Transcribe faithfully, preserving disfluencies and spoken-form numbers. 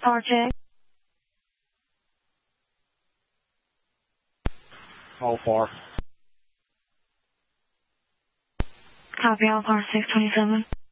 Power check. All far. Copy, Alpha six twenty-seven.